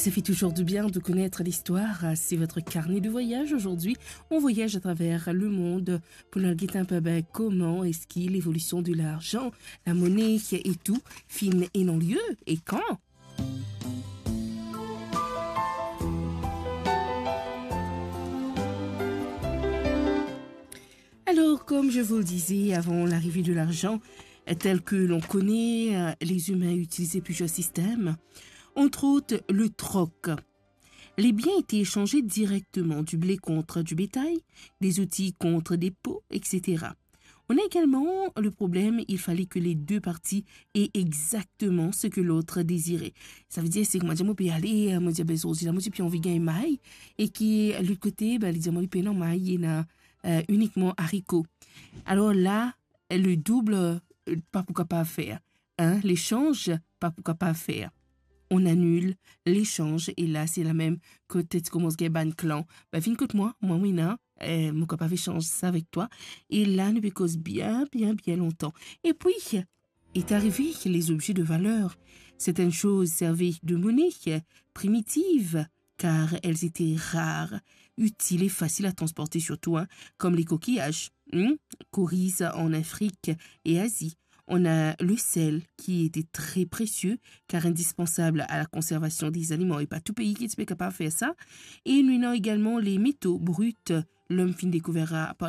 Ça fait toujours du bien de connaître l'histoire. C'est votre carnet de voyage aujourd'hui. On voyage à travers le monde pour nous guetter un peu comment est-ce qu'il l'évolution de l'argent, la monnaie et tout, fin et non lieu et quand. Alors, comme je vous le disais avant l'arrivée de l'argent, tel que l'on connaît, les humains utilisaient plusieurs systèmes, entre autres le troc. Les biens étaient échangés directement, du blé contre du bétail, des outils contre des pots, etc. On a également le problème, il fallait que les deux parties aient exactement ce que l'autre désirait. Ça veut dire, c'est que moi, je peux aller, moi, je peux puis on veut gagner maille, et qui, de l'autre côté, les diamants, ils payent non maille, il y a uniquement haricots. Alors là, le double, pas pourquoi pas faire. Hein? L'échange, pas pourquoi pas faire. On annule l'échange et là c'est la même que peut-être commence à ban clan. Bah fin que moi Wina, mon copain échange ça avec toi et là nous cause bien longtemps. Et puis est arrivé les objets de valeur. Certaines choses servaient de monnaie primitive car elles étaient rares, utiles et faciles à transporter surtout, hein, comme les coquillages, coris en Afrique et Asie. On a le sel qui était très précieux car indispensable à la conservation des aliments et pas tout pays qui est capable de faire ça. Et nous avons également les métaux bruts. L'homme fin découvert